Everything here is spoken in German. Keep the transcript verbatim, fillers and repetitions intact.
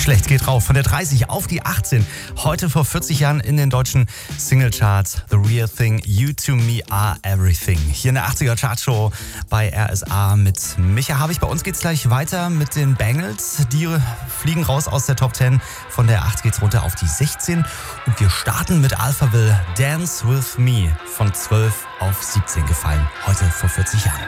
schlecht, geht rauf. Von der dreißig auf die achtzehn. Heute vor vierzig Jahren in den deutschen Singlecharts. The Real Thing, You to Me Are Everything. Hier in der achtziger Chartshow bei R S A mit Micha Habich. Bei uns geht's gleich weiter mit den Bangles. Die fliegen raus aus der Top zehn. Von der acht geht's runter auf die sechzehn. Und wir starten mit Alphaville, Dance With Me. Von zwölf auf siebzehn gefallen. Heute vor vierzig Jahren.